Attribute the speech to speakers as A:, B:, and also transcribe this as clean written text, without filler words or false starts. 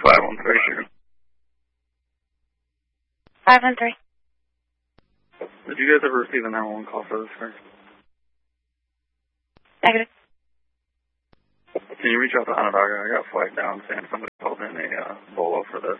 A: 513.
B: 513.
A: Did you guys ever receive a 911 call for this, sir?
B: Negative.
A: Can you reach out to Onondaga? I got a flight down saying somebody called in a Bolo for this.